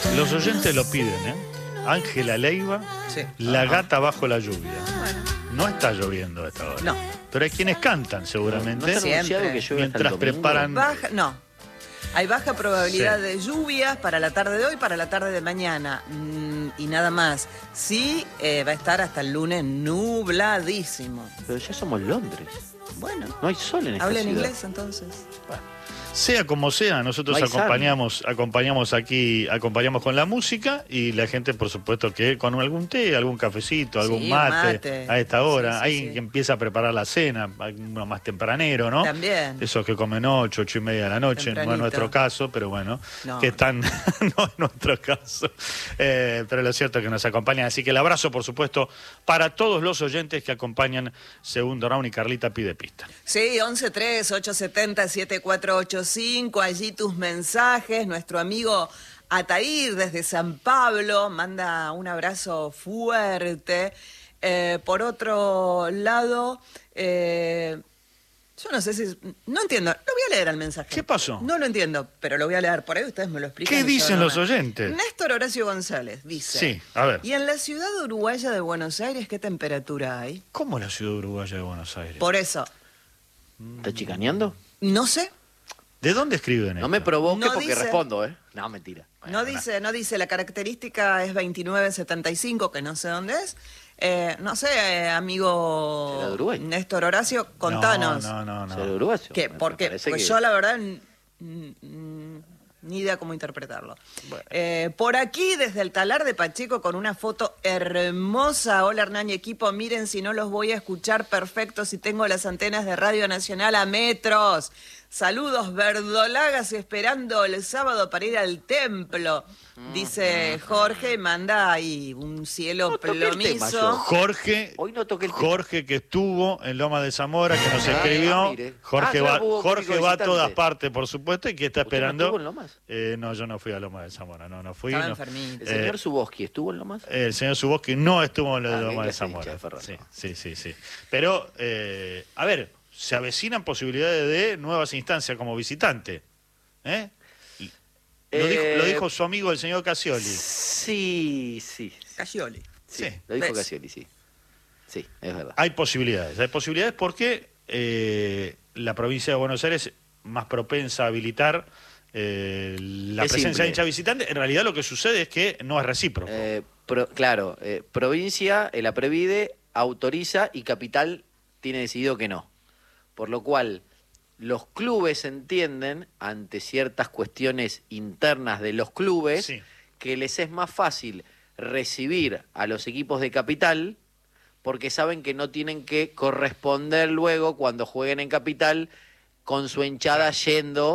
Los oyentes lo piden, ¿eh? Ángela Leiva, Sí. La gata bajo la lluvia. Bueno, No está lloviendo a esta hora. no. Pero hay quienes cantan, seguramente, ¿No está Siempre. anunciado que llueve hasta el mientras domingo? preparan... No. Hay baja probabilidad Sí. de lluvias para la tarde de hoy, para la tarde de mañana. Y nada más. Sí, va a estar hasta el lunes nubladísimo. Pero ya somos Londres. Bueno, No hay sol en esta habla en ciudad. inglés entonces. Sea como sea, nosotros No hay acompañamos con la música y la gente, por supuesto, que con algún té, algún cafecito, algún Sí, mate, a esta hora. Sí, sí, Hay sí. que empieza a preparar la cena, hay uno más tempranero, ¿no? También. Esos que comen 8:30 de la noche, no es Tempranito. nuestro caso, pero bueno, No. que están, no es nuestro caso. Pero lo cierto es que nos acompañan. Así que el abrazo, por supuesto, para todos los oyentes que acompañan Segundo Round y Carlita pide pista. Sí, 11-3-870-7485, allí tus mensajes. Nuestro amigo Atair desde San Pablo manda un abrazo fuerte. Por otro lado, yo no sé si... No entiendo, lo voy a leer el mensaje. ¿Qué pasó? No lo entiendo, pero lo voy a leer. Por ahí ustedes me lo explican. ¿Qué y yo dicen no los me- oyentes? Néstor Horacio González dice... Sí, a ver. ¿Y en la ciudad uruguaya de Buenos Aires qué temperatura hay? ¿Cómo la ciudad uruguaya de Buenos Aires? Por eso, ¿Estás chicaneando? no sé. ¿De dónde escriben No esto? me provoque No porque dice. respondo, ¿eh? No, mentira. No dice, la característica es 2975, que no sé dónde es. No sé, amigo ¿Será de Uruguay? Néstor Horacio, contanos. No. ¿Ser uruguayo? ¿Qué? Me Porque parece pues que- yo la verdad ni idea cómo interpretarlo. Por aquí, desde el Talar de Pacheco, con una foto hermosa. Hola Hernán y equipo, miren si no los voy a escuchar perfecto si tengo las antenas de Radio Nacional a metros. Saludos verdolagas esperando el sábado para ir al templo, dice Jorge, y manda ahí un cielo No toqué el tema yo. plomizo. Jorge, Hoy no toqué el tema. Jorge que estuvo en Loma de Zamora, que nos escribió. mire. Jorge claro, va, hubo Jorge público va a visitante. todas partes, por supuesto, y que está ¿Usted no esperando. estuvo en Lomas? No, yo no fui a Loma de Zamora, no fui. Estaba no. enfermito. ¿El señor Zuboski estuvo en Lomas? El señor Zuboski no estuvo en lo de Ah, Loma bien, de que soy hincha Zamora. de Ferro, Sí. Pero, a ver, se avecinan posibilidades de nuevas instancias como visitante. ¿Eh? Lo dijo su amigo el señor Casioli. Sí. Cascioli. Sí. Lo dijo ¿Ves? Casioli, sí. Sí, es verdad. Hay posibilidades porque la provincia de Buenos Aires es más propensa a habilitar la Es presencia simple. de hincha visitante. En realidad lo que sucede es que no es recíproco. Claro, provincia, la Previde autoriza y Capital tiene decidido que no. Por lo cual, los clubes entienden, ante ciertas cuestiones internas de los clubes, Sí. que les es más fácil recibir a los equipos de Capital porque saben que no tienen que corresponder luego cuando jueguen en Capital con su hinchada yendo